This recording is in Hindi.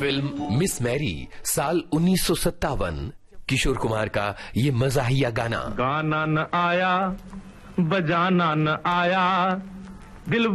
फिल्म मिस मैरी साल 1957, किशोर कुमार का ये मज़ाहिया गाना। गाना न आया, बजाना न आया, दिल